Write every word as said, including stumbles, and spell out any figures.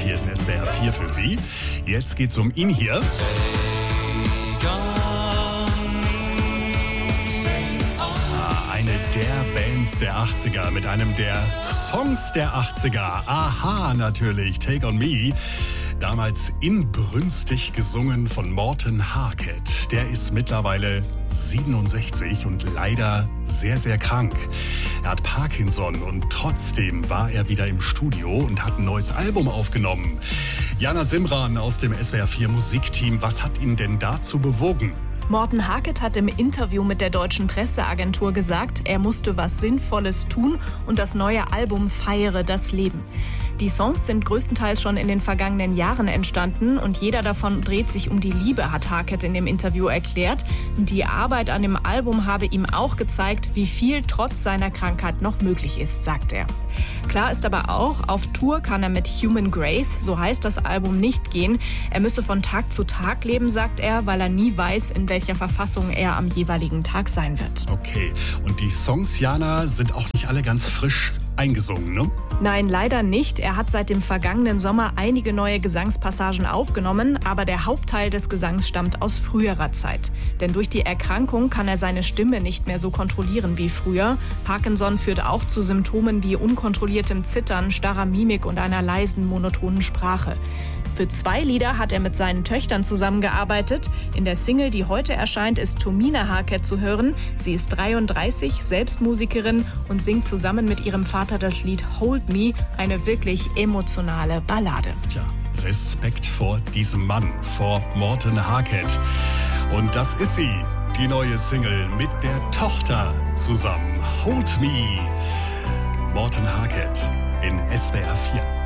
Hier ist S W R vier für Sie. Jetzt geht's um ihn hier. Eine der Bands der achtziger mit einem der Songs der achtziger. Aha, natürlich, Take on Me. Damals inbrünstig gesungen von Morten Harket. Der ist mittlerweile siebenundsechzig und leider sehr, sehr krank. Er hat Parkinson und trotzdem war er wieder im Studio und hat ein neues Album aufgenommen. Jana Simran aus dem S W R vier Musikteam, was hat ihn denn dazu bewogen? Morten Harket hat im Interview mit der Deutschen Presseagentur gesagt, er musste was Sinnvolles tun und das neue Album feiere das Leben. Die Songs sind größtenteils schon in den vergangenen Jahren entstanden und jeder davon dreht sich um die Liebe, hat Harket in dem Interview erklärt. Die Arbeit an dem Album habe ihm auch gezeigt, wie viel trotz seiner Krankheit noch möglich ist, sagt er. Klar ist aber auch, auf Tour kann er mit Human Grace, so heißt das Album, nicht gehen. Er müsse von Tag zu Tag leben, sagt er, weil er nie weiß, in welcher Verfassung er am jeweiligen Tag sein wird. Okay, und die Songs, Jana, sind auch nicht alle ganz frisch eingesungen, ne? Nein, leider nicht. Er hat seit dem vergangenen Sommer einige neue Gesangspassagen aufgenommen, aber der Hauptteil des Gesangs stammt aus früherer Zeit. Denn durch die Erkrankung kann er seine Stimme nicht mehr so kontrollieren wie früher. Parkinson führt auch zu Symptomen wie unkontrolliertem Zittern, starrer Mimik und einer leisen, monotonen Sprache. Für zwei Lieder hat er mit seinen Töchtern zusammengearbeitet. In der Single, die heute erscheint, ist Tomina Harket zu hören. Sie ist dreiunddreißig, selbst Musikerin und singt zusammen mit ihrem Vater das Lied Hold Me, eine wirklich emotionale Ballade. Tja, Respekt vor diesem Mann, vor Morten Harket. Und das ist sie, die neue Single mit der Tochter zusammen. Hold Me. Morten Harket in S W R vier.